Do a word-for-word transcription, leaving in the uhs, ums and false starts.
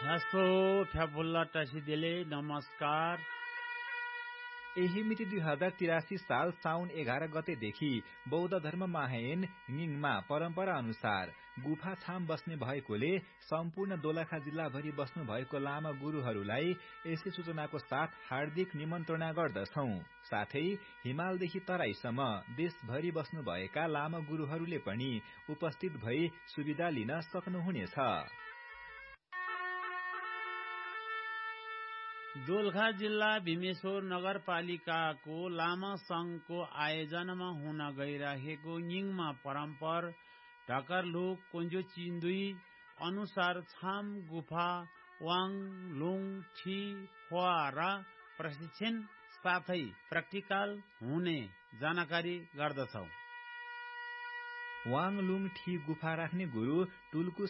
हाँसो फ्याफुल्ला टासिदेले नमस्कार। यही मिति दुई हजार तिरासी साल साउन एघार गतेदेखि बौद्ध धर्म महायन निङमा परम्परा अनुसार गुफा छाम बस्ने भएकोले सम्पूर्ण दोलखा जिल्लाभरि बस्नु भएको लामा गुरूहरूलाई यसै सूचनाको साथ हार्दिक निमन्त्रणा गर्दछौ। साथै हिमालदेखि तराईसम्म देशभरि बस्नु भएका लामा गुरूहरूले पनि उपस्थित भई सुविधा लिन सक्नुहुनेछ। दोलखा जिल्ला भीमेश्वर नगरपालिकाको लामा संघको आयोजनामा हुन गइरहेको निङमा परम्पर ढकरलुक कोन्जोचिन्दुई अनुसार छाम गुफा वाङ लुङ ठी फोरा प्रशिक्षण साथै प्र्याक्टिकल हुने जानकारी गर्दछौ। वाङ लुङ ठी गुफा राख्ने गुरु टुल्कु